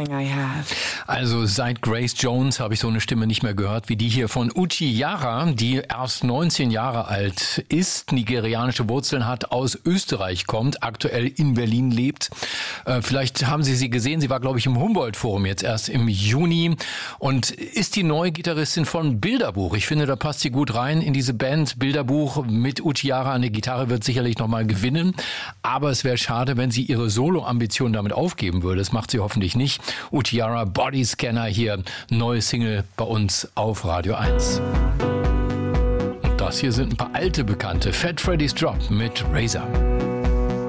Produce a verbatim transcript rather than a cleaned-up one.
everything I have. Also seit Grace Jones habe ich so eine Stimme nicht mehr gehört, wie die hier von Uchi Jara, die erst neunzehn Jahre alt ist, nigerianische Wurzeln hat, aus Österreich kommt, aktuell in Berlin lebt. Äh, vielleicht haben Sie sie gesehen, sie war, glaube ich, im Humboldt-Forum jetzt erst im Juni und ist die neue Gitarristin von Bilderbuch. Ich finde, da passt sie gut rein in diese Band. Bilderbuch mit Uchi Jara an der Gitarre wird sicherlich nochmal gewinnen, aber es wäre schade, wenn sie ihre Solo-Ambitionen damit aufgeben würde. Das macht sie hoffentlich nicht. Uchi Jara, Bodyscanner hier, neue Single bei uns auf Radio eins. Und das hier sind ein paar alte Bekannte. Fat Freddy's Drop mit Razor.